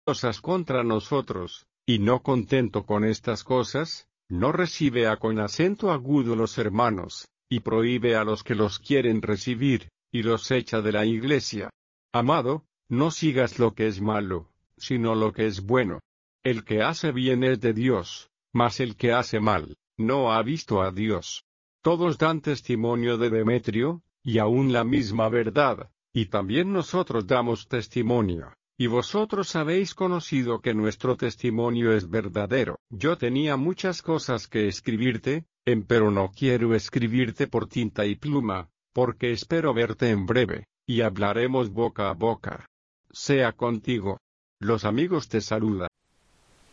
cosas contra nosotros, y no contento con estas cosas, no recibe con acento agudo los hermanos, y prohíbe a los que los quieren recibir, y los echa de la iglesia. Amado, no sigas lo que es malo, sino lo que es bueno. El que hace bien es de Dios, mas el que hace mal, no ha visto a Dios. Todos dan testimonio de Demetrio, y aún la misma verdad, y también nosotros damos testimonio, y vosotros habéis conocido que nuestro testimonio es verdadero. Yo tenía muchas cosas que escribirte, empero no quiero escribirte por tinta y pluma, porque espero verte en breve, y hablaremos boca a boca. Sea contigo. Los amigos te saludan.